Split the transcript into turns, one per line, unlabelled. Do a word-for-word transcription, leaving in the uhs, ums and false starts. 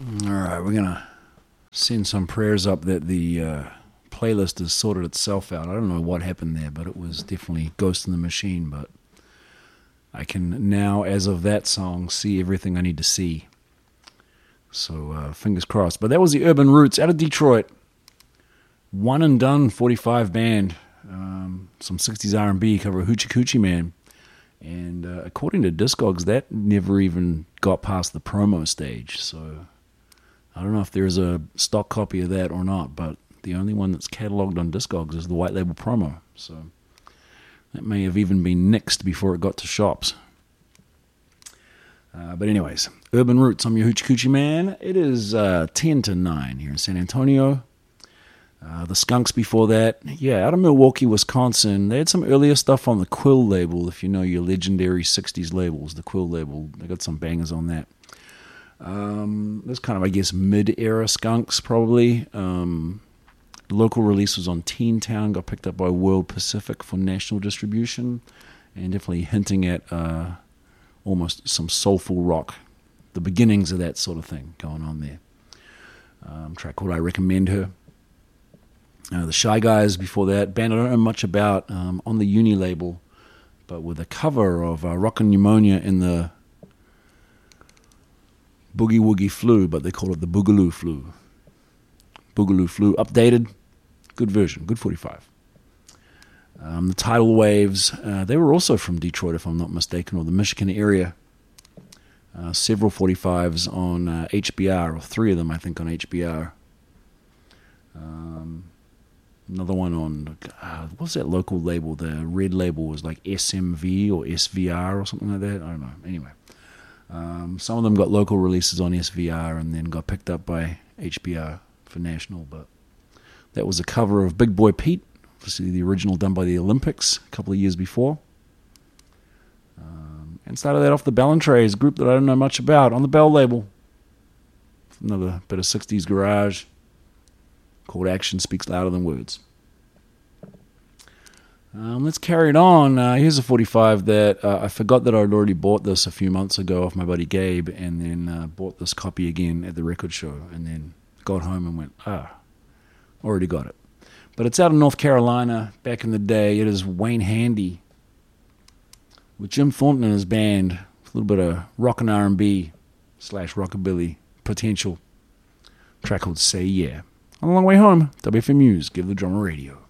All right, we're going to send some prayers up that the uh, playlist has sorted itself out. I don't know what happened there, but it was definitely Ghost in the Machine. But I can now, as of that song, see everything I need to see. So uh, fingers crossed. But that was the Urban Roots out of Detroit. One and done forty-five band. Um, some sixties R and B cover Hoochie Coochie Man. And uh, according to Discogs, that never even got past the promo stage. So I don't know if there's a stock copy of that or not, but the only one that's catalogued on Discogs is the white label promo. So that may have even been nixed before it got to shops. Uh, but anyways, Urban Roots, I'm your Hoochie Coochie Man. It is uh, ten to nine here in San Antonio. Uh, the Skunks before that, yeah, out of Milwaukee, Wisconsin. They had some earlier stuff on the Quill label, if you know your legendary sixties labels, the Quill label. They got some bangers on that. Um, this kind of, I guess, mid-era Skunks, probably. Um, local release was on Teen Town, got picked up by World Pacific for national distribution, and definitely hinting at uh, almost some soulful rock, the beginnings of that sort of thing going on there. Um, track called I Recommend Her. Uh, the Shy Guys before that, band I don't know much about, um, on the Uni label, but with a cover of uh, Rockin' Pneumonia in the Boogie Woogie Flu, but they call it the Boogaloo Flu. Boogaloo Flu, updated, good version, good forty-five. Um, the Tidal Waves, uh, they were also from Detroit, if I'm not mistaken, or the Michigan area. Uh, several forty-fives on uh, H B R, or three of them, I think, on H B R. Um... Another one on, uh, what's that local label? The red label was like S M V or S V R or something like that. I don't know. Anyway, um, some of them got local releases on S V R and then got picked up by H B R for national. But that was a cover of Big Boy Pete, obviously the original done by the Olympics a couple of years before. Um, and started that off the Ballantrays, group that I don't know much about, on the Bell label. Another bit of sixties garage. Called Action Speaks Louder Than Words. Um, let's carry it on. Uh, here's a forty-five that uh, I forgot that I'd already bought this a few months ago off my buddy Gabe, and then uh, bought this copy again at the record show, and then got home and went, ah, already got it. But it's out of North Carolina back in the day. It is Wayne Handy with Jim Thornton and his band. A little bit of rock and R and B slash rockabilly potential. A track called Say Yeah. On the long way home, W F M News, Give the Drummer Radio.